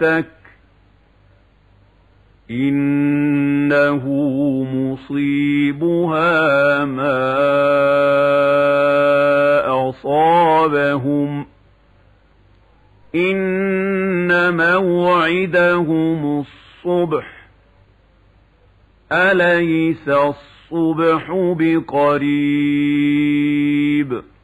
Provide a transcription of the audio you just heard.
امرأتك إنه مصيبها ما أصابهم إن موعدهم الصبح أليس الصبح بقريب